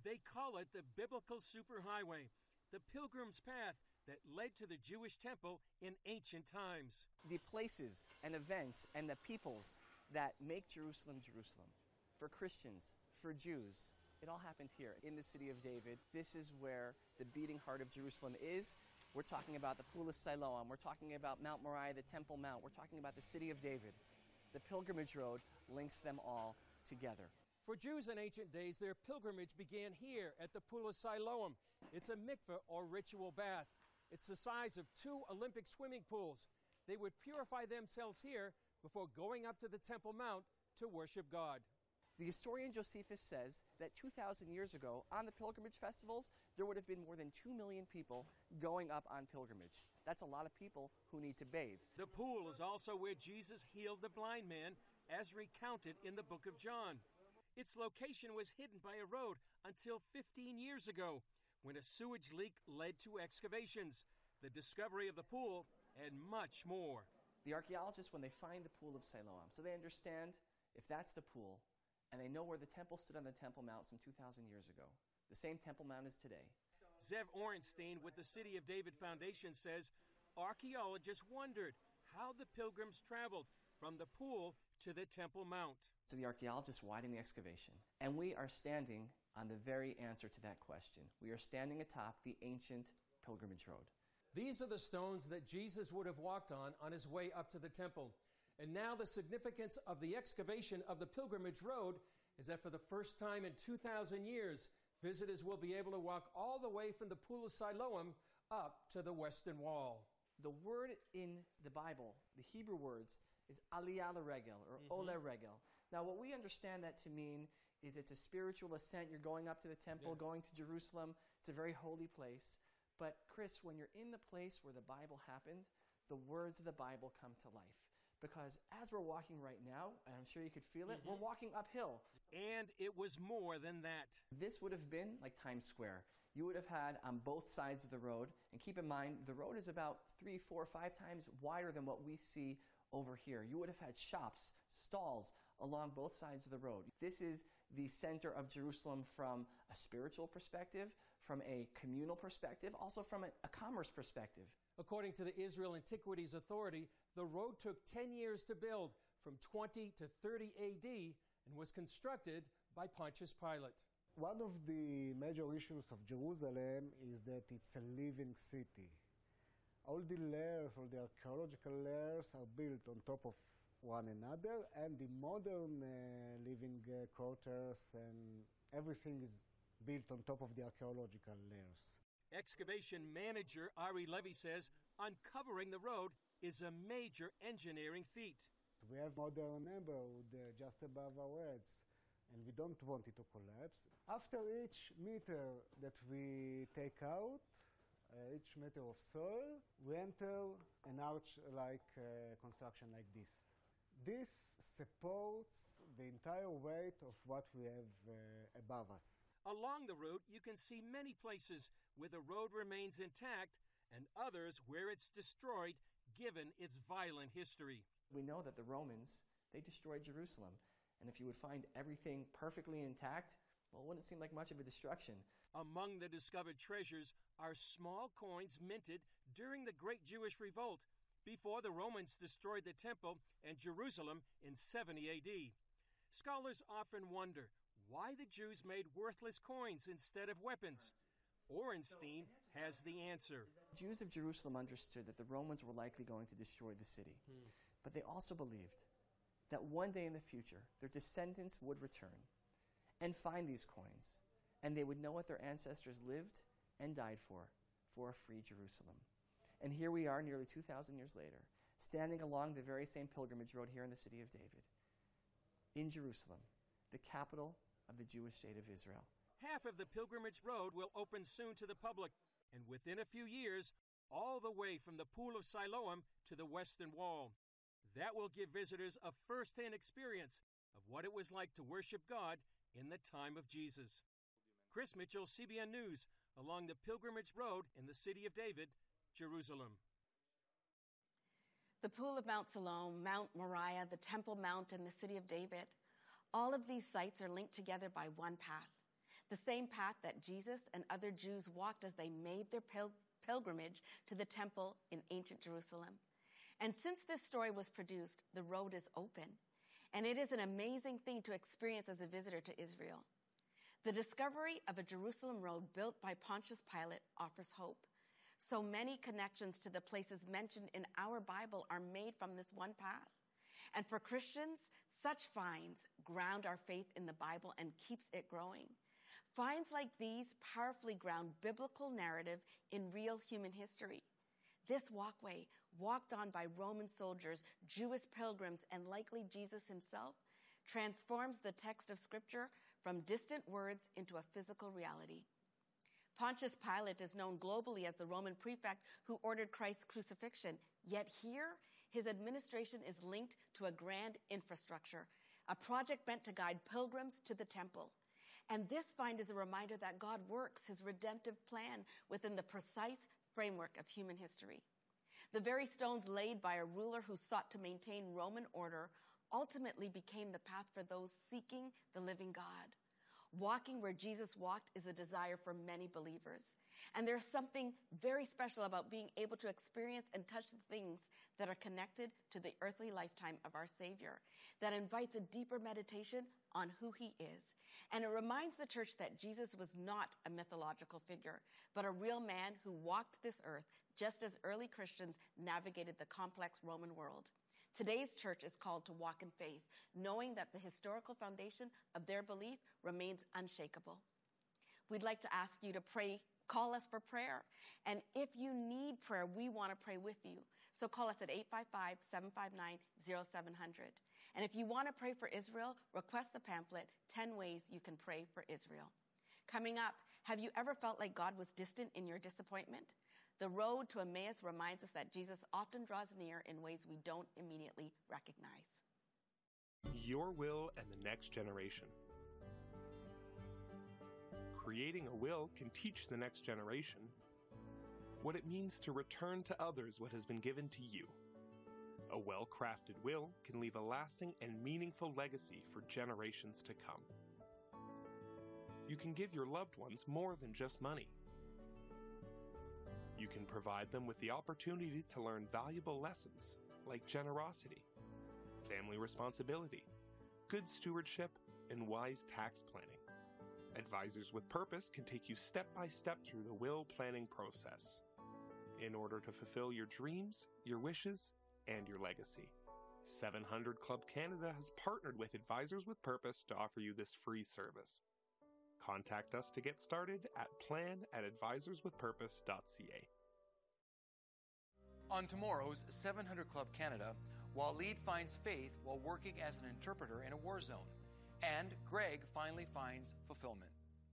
They call it the biblical superhighway, the pilgrim's path that led to the Jewish temple in ancient times. The places and events and the peoples that make Jerusalem, Jerusalem. For Christians, for Jews, it all happened here in the city of David. This is where the beating heart of Jerusalem is. We're talking about the Pool of Siloam. We're talking about Mount Moriah, the Temple Mount. We're talking about the city of David. The pilgrimage road links them all together. For Jews in ancient days, their pilgrimage began here at the Pool of Siloam. It's a mikveh or ritual bath. It's the size of 2 Olympic swimming pools. They would purify themselves here before going up to the Temple Mount to worship God. The historian Josephus says that 2,000 years ago, on the pilgrimage festivals, there would have been more than 2 million people going up on pilgrimage. That's a lot of people who need to bathe. The pool is also where Jesus healed the blind man, as recounted in the book of John. Its location was hidden by a road until 15 years ago, when a sewage leak led to excavations, the discovery of the pool, and much more. The archaeologists, when they find the Pool of Siloam, so they understand if that's the pool, and they know where the temple stood on the Temple Mount some 2,000 years ago. The same Temple Mount is today. Zev Orenstein with the City of David Foundation says archaeologists wondered how the pilgrims traveled from the pool to the Temple Mount. So the archaeologists widened the excavation, and we are standing on the very answer to that question. We are standing atop the ancient pilgrimage road. These are the stones that Jesus would have walked on his way up to the temple. And now the significance of the excavation of the pilgrimage road is that for the first time in 2,000 years, visitors will be able to walk all the way from the Pool of Siloam up to the Western Wall. The word in the Bible, the Hebrew words, is aliyah l'regel, or ole regel. Now what we understand that to mean is it's a spiritual ascent. You're going up to the temple, going to Jerusalem. It's a very holy place. But Chris, when you're in the place where the Bible happened, the words of the Bible come to life. Because as we're walking right now, and I'm sure you could feel it, we're walking uphill. And it was more than that. This would have been like Times Square. You would have had on both sides of the road, and keep in mind, the road is about 3, 4, 5 times wider than what we see over here. You would have had shops, stalls along both sides of the road. This is the center of Jerusalem from a spiritual perspective, from a communal perspective, also from a commerce perspective. According to the Israel Antiquities Authority, the road took 10 years to build, from 20 to 30 A.D., and was constructed by Pontius Pilate. One of the major issues of Jerusalem is that it's a living city. All the layers, all the archaeological layers are built on top of one another, and the modern living quarters and everything is built on top of the archaeological layers. Excavation manager Ari Levy says uncovering the road is a major engineering feat. We have modern neighborhood just above our heads, and we don't want it to collapse. After each meter that we take out, each meter of soil, we enter an arch-like construction like this. This supports the entire weight of what we have above us. Along the route, you can see many places where the road remains intact and others where it's destroyed, given its violent history. We know that the Romans, they destroyed Jerusalem. And if you would find everything perfectly intact, well, it wouldn't seem like much of a destruction. Among the discovered treasures are small coins minted during the Great Jewish Revolt, before the Romans destroyed the temple and Jerusalem in 70 A.D. Scholars often wonder why the Jews made worthless coins instead of weapons. Orenstein has the answer. Jews of Jerusalem understood that the Romans were likely going to destroy the city. But they also believed that one day in the future, their descendants would return and find these coins, and they would know what their ancestors lived and died for a free Jerusalem. And here we are nearly 2,000 years later, standing along the very same pilgrimage road here in the city of David, in Jerusalem, the capital of the Jewish state of Israel. Half of the pilgrimage road will open soon to the public, and within a few years, all the way from the Pool of Siloam to the Western Wall. That will give visitors a first-hand experience of what it was like to worship God in the time of Jesus. Chris Mitchell, CBN News, along the pilgrimage road in the city of David, Jerusalem. The Pool of Mount Siloam, Mount Moriah, the Temple Mount, and the city of David. All of these sites are linked together by one path. the same path that Jesus and other Jews walked as they made their pilgrimage to the temple in ancient Jerusalem. And since this story was produced, the road is open, and it is an amazing thing to experience as a visitor to Israel. The discovery of a Jerusalem road built by Pontius Pilate offers hope. So many connections to the places mentioned in our Bible are made from this one path. And for Christians, such finds ground our faith in the Bible and keeps it growing. Finds like these powerfully ground biblical narrative in real human history. This walkway, walked on by Roman soldiers, Jewish pilgrims, and likely Jesus himself, transforms the text of Scripture from distant words into a physical reality. Pontius Pilate is known globally as the Roman prefect who ordered Christ's crucifixion, yet here, his administration is linked to a grand infrastructure, a project meant to guide pilgrims to the temple. And this find is a reminder that God works his redemptive plan within the precise framework of human history. The very stones laid by a ruler who sought to maintain Roman order ultimately became the path for those seeking the living God. Walking where Jesus walked is a desire for many believers. And there's something very special about being able to experience and touch the things that are connected to the earthly lifetime of our Savior, that invites a deeper meditation on who he is. And it reminds the church that Jesus was not a mythological figure, but a real man who walked this earth just as early Christians navigated the complex Roman world. Today's church is called to walk in faith, knowing that the historical foundation of their belief remains unshakable. We'd like to ask you to pray, call us for prayer. And if you need prayer, we want to pray with you. So call us at 855-759-0700. And if you want to pray for Israel, request the pamphlet, 10 Ways You Can Pray for Israel. Coming up, have you ever felt like God was distant in your disappointment? The road to Emmaus reminds us that Jesus often draws near in ways we don't immediately recognize. Your will and the next generation. Creating a will can teach the next generation what it means to return to others what has been given to you. A well-crafted will can leave a lasting and meaningful legacy for generations to come. You can give your loved ones more than just money. You can provide them with the opportunity to learn valuable lessons like generosity, family responsibility, good stewardship, and wise tax planning. Advisors with Purpose can take you step by step through the will planning process in order to fulfill your dreams, your wishes, and your legacy. 700 Club Canada has partnered with Advisors with Purpose to offer you this free service. Contact us to get started at plan@advisorswithpurpose.ca. On tomorrow's 700 Club Canada, Waleed finds faith while working as an interpreter in a war zone. And Greg finally finds fulfillment.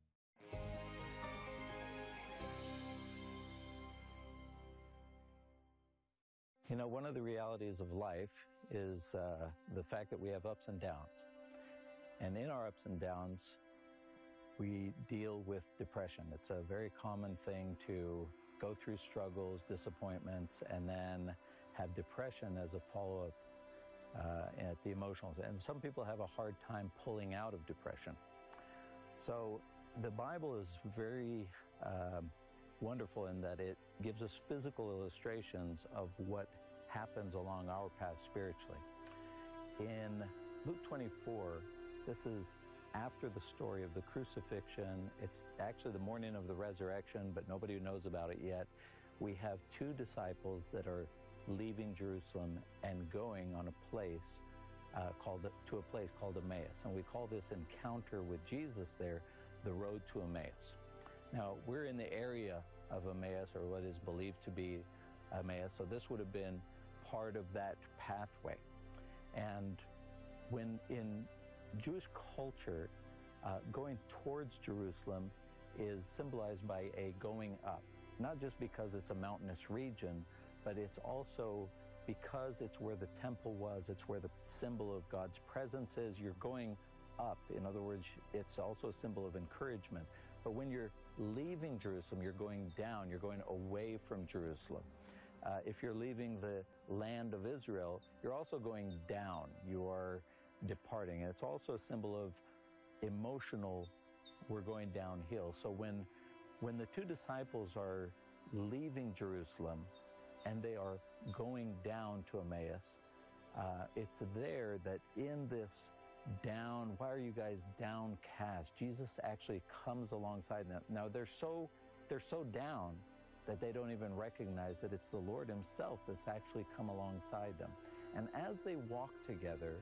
You know, one of the realities of life is the fact that we have ups and downs. And in our ups and downs, we deal with depression. It's a very common thing to go through struggles, disappointments, and then have depression as a follow-up at the emotional. And some people have a hard time pulling out of depression. So the Bible is very wonderful in that it gives us physical illustrations of what happens along our path spiritually. In Luke 24, this is after the story of the crucifixion. It's actually the morning of the resurrection, but nobody knows about it yet. We have two disciples that are leaving Jerusalem and going on a place called Emmaus. And we call this encounter with Jesus there the road to Emmaus. Now, we're in the area of Emmaus, or what is believed to be Emmaus, so this would have been part of that pathway. And when in Jewish culture, going towards Jerusalem is symbolized by a going up, not just because it's a mountainous region, but it's also because it's where the temple was, it's where the symbol of God's presence is. You're going up. In other words, it's also a symbol of encouragement. But when you're leaving Jerusalem, you're going down, you're going away from Jerusalem. If you're leaving the land of Israel, you're also going down. You are departing. And it's also a symbol of emotional we're going downhill. So when the two disciples are leaving Jerusalem and they are going down to Emmaus, it's there that in this down, why are you guys downcast? Jesus actually comes alongside them. Now they're so down that they don't even recognize that it's the Lord himself that's actually come alongside them. And as they walk together,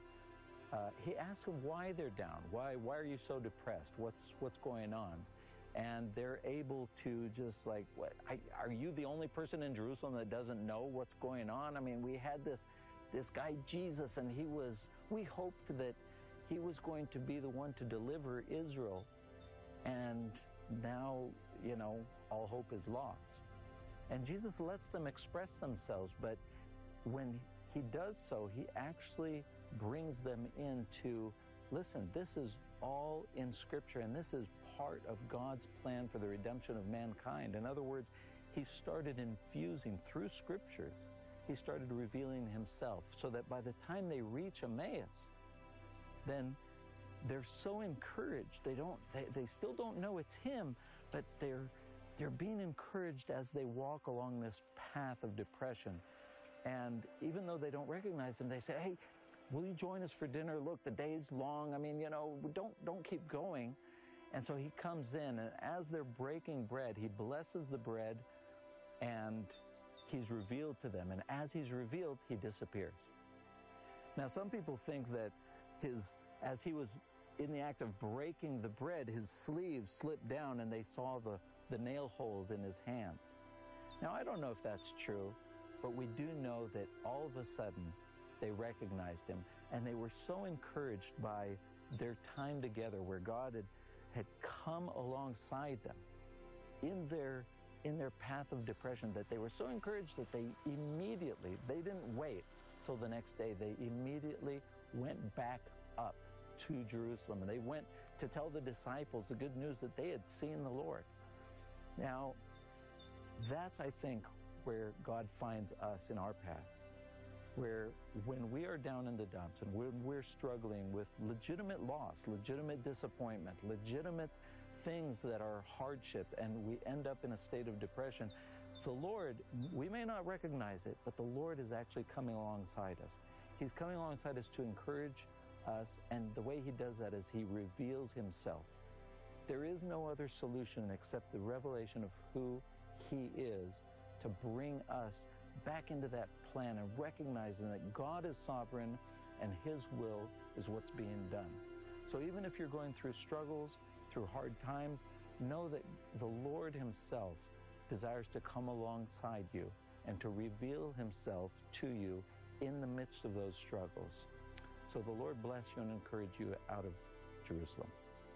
he asks them why they're down. Why are you so depressed? What's going on? And they're able to just like, are you the only person in Jerusalem that doesn't know what's going on? I mean, we had this guy Jesus, and we hoped that he was going to be the one to deliver Israel. And now, all hope is lost. And Jesus lets them express themselves, but when he does so, he actually brings them into, listen, this is all in Scripture, and this is part of God's plan for the redemption of mankind. In other words, he started infusing through Scriptures, he started revealing himself, so that by the time they reach Emmaus, then they're so encouraged. They still don't know it's him, but they're being encouraged as they walk along this path of depression. And even though they don't recognize him, they say, hey, will you join us for dinner? Look, the day's long. I mean, don't keep going. And so he comes in, and as they're breaking bread, he blesses the bread, and he's revealed to them. And as he's revealed, he disappears. Now, some people think that as he was in the act of breaking the bread, his sleeves slipped down and they saw the nail holes in his hands. Now, I don't know if that's true, but we do know that all of a sudden they recognized him, and they were so encouraged by their time together where God had come alongside them in their path of depression, that they were so encouraged that they didn't wait till the next day. They immediately went back up to Jerusalem, and they went to tell the disciples the good news that they had seen the Lord. Now, that's, I think, where God finds us in our path, where when we are down in the dumps and when we're struggling with legitimate loss, legitimate disappointment, legitimate things that are hardship, and we end up in a state of depression, the Lord, we may not recognize it, but the Lord is actually coming alongside us. He's coming alongside us to encourage us, and the way he does that is he reveals himself. There is no other solution except the revelation of who he is to bring us back into that plan and recognizing that God is sovereign and his will is what's being done. So even if you're going through struggles, through hard times, know that the Lord himself desires to come alongside you and to reveal himself to you in the midst of those struggles. So the Lord bless you and encourage you out of Jerusalem.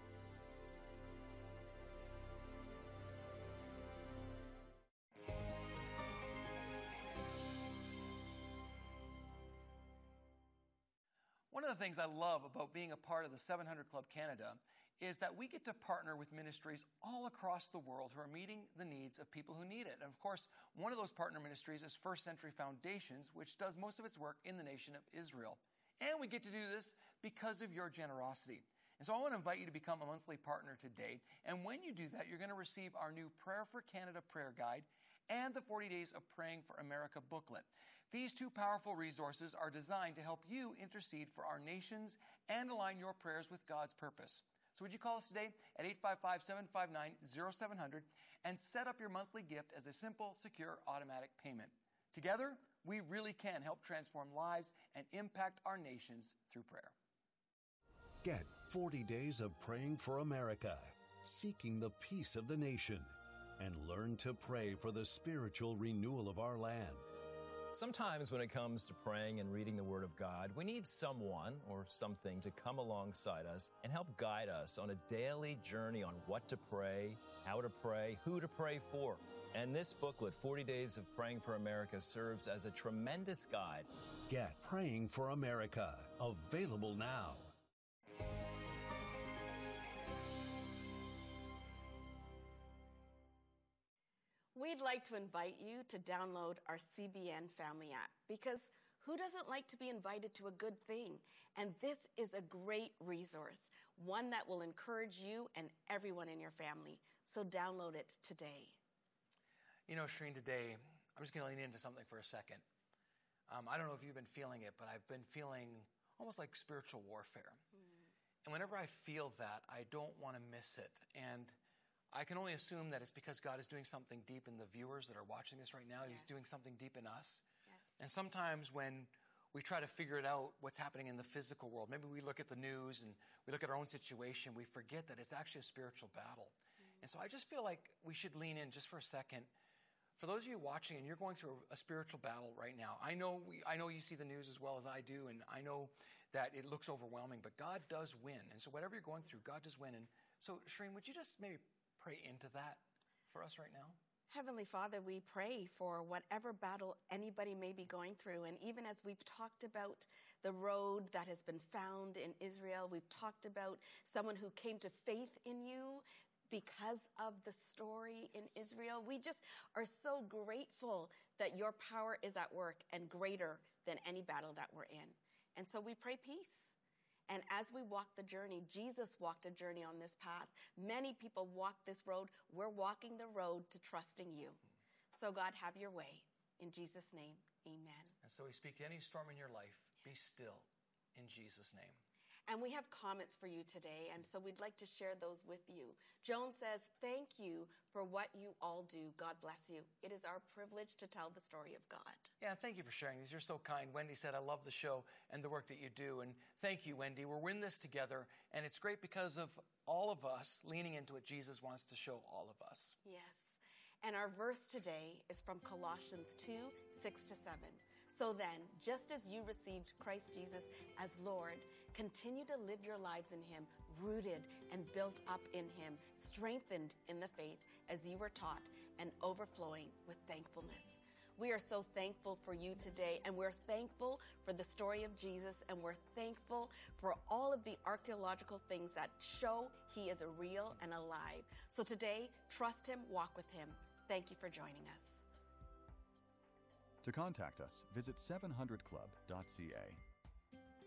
One of the things I love about being a part of the 700 Club Canada is that we get to partner with ministries all across the world who are meeting the needs of people who need it. And of course, one of those partner ministries is First Century Foundations, which does most of its work in the nation of Israel. And we get to do this because of your generosity. And so I want to invite you to become a monthly partner today. And when you do that, you're going to receive our new Prayer for Canada prayer guide and the 40 Days of Praying for America booklet. These two powerful resources are designed to help you intercede for our nations and align your prayers with God's purpose. So would you call us today at 855-759-0700 and set up your monthly gift as a simple, secure, automatic payment. Together, we really can help transform lives and impact our nations through prayer. Get 40 Days of Praying for America, seeking the peace of the nation, and learn to pray for the spiritual renewal of our land. Sometimes when it comes to praying and reading the Word of God, we need someone or something to come alongside us and help guide us on a daily journey on what to pray, how to pray, who to pray for. And this booklet, 40 Days of Praying for America, serves as a tremendous guide. Get Praying for America, available now. We'd like to invite you to download our CBN Family app, because who doesn't like to be invited to a good thing? And this is a great resource one that will encourage you and everyone in your family. So download it today. You know, Shereen, today, I'm just going to lean into something for a second. I don't know if you've been feeling it, but I've been feeling almost like spiritual warfare. And whenever I feel that, I don't want to miss it. And I can only assume that it's because God is doing something deep in the viewers that are watching this right now. Yes. He's doing something deep in us. Yes. And sometimes when we try to figure it out, what's happening in the physical world, maybe we look at the news and we look at our own situation, we forget that it's actually a spiritual battle. And so I just feel like we should lean in just for a second. For those of you watching and you're going through a spiritual battle right now, I know you see the news as well as I do, and I know that it looks overwhelming, but God does win. And so whatever you're going through, God does win. And so, Shereen, would you just maybe pray into that for us right now? Heavenly Father, we pray for whatever battle anybody may be going through. And even as we've talked about the road that has been found in Israel, we've talked about someone who came to faith in you because of the story in Israel. We just are so grateful that your power is at work and greater than any battle that we're in. And so we pray peace. And as we walk the journey, Jesus walked a journey on this path. Many people walk this road. We're walking the road to trusting you. So God, have your way. In Jesus' name, amen. And so we speak to any storm in your life, be still in Jesus' name. And we have comments for you today, and so we'd like to share those with you. Joan says, thank you for what you all do. God bless you. It is our privilege to tell the story of God. Yeah, thank you for sharing these. You're so kind. Wendy said, I love the show and the work that you do. And thank you, Wendy. We're in this together, and it's great because of all of us leaning into what Jesus wants to show all of us. Yes. And our verse today is from Colossians 2, 6-7. So then, just as you received Christ Jesus as Lord, continue to live your lives in him, rooted and built up in him, strengthened in the faith as you were taught, and overflowing with thankfulness. We are so thankful for you today, and we're thankful for the story of Jesus, and we're thankful for all of the archaeological things that show he is real and alive. So today, trust him, walk with him. Thank you for joining us. To contact us, visit 700club.ca.